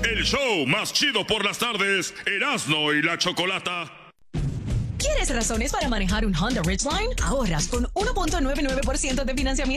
El show más chido por las tardes, Erasmo y la Chocolata. ¿Quieres razones para manejar un Honda Ridgeline? Ahorras con 1.99% de financiamiento